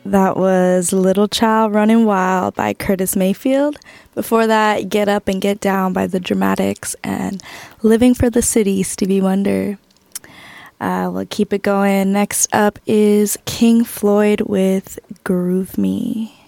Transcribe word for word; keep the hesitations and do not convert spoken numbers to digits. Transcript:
That was Little Child Running Wild by Curtis Mayfield. Before that, Get Up and Get Down by The Dramatics, and Living for the City, Stevie Wonder. Uh, we'll keep it going. Next up is King Floyd with Groove Me.